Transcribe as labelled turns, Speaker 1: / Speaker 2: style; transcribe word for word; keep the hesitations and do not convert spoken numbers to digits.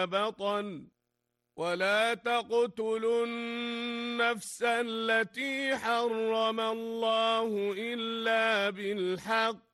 Speaker 1: بطن ولا تقتلوا النفس التي حرم الله إلا بالحق